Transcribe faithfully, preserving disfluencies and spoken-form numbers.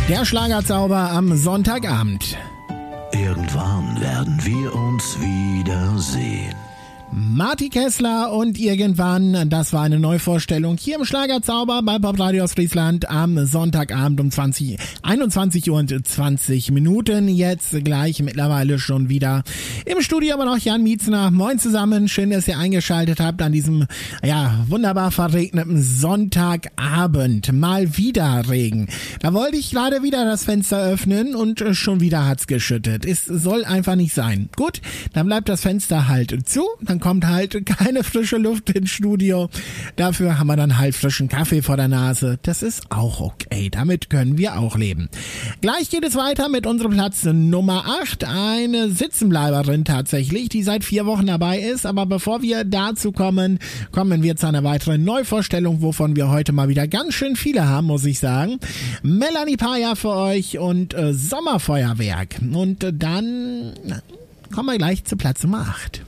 Der Schlagerzauber am Sonntagabend. Irgendwann werden wir uns wiedersehen. Marty Kessler und Irgendwann, das war eine Neuvorstellung hier im Schlagerzauber bei Pop Radio aus Friesland am Sonntagabend um zwanzig, einundzwanzig Uhr und zwanzig Minuten. Jetzt gleich mittlerweile schon wieder im Studio, aber noch Jan Mietzner. Moin zusammen, schön, dass ihr eingeschaltet habt an diesem, ja, wunderbar verregneten Sonntagabend. Mal wieder Regen. Da wollte ich gerade wieder das Fenster öffnen und schon wieder hat's geschüttet. Es soll einfach nicht sein. Gut, dann bleibt das Fenster halt zu, dann kommt halt keine frische Luft ins Studio. Dafür haben wir dann halt frischen Kaffee vor der Nase. Das ist auch okay. Damit können wir auch leben. Gleich geht es weiter mit unserem Platz Nummer acht. Eine Sitzenbleiberin tatsächlich, die seit vier Wochen dabei ist. Aber bevor wir dazu kommen, kommen wir zu einer weiteren Neuvorstellung, wovon wir heute mal wieder ganz schön viele haben, muss ich sagen. Melanie Paya für euch und äh, Sommerfeuerwerk. Und äh, dann kommen wir gleich zu Platz Nummer acht.